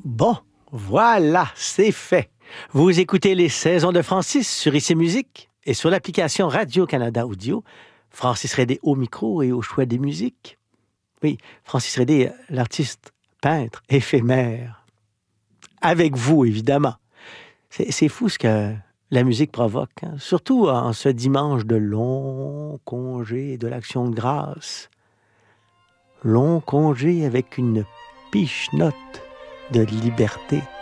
Bon, voilà, c'est fait. Vous écoutez les saisons de Francis sur IC Musique et sur l'application Radio-Canada Audio. Francis Redé au micro et au choix des musiques. Oui, Francis Redé, l'artiste peintre éphémère. Avec vous, évidemment. C'est fou ce que la musique provoque, hein? Surtout en ce dimanche de long congé de l'Action de grâce. Long congé avec une piche-note de liberté.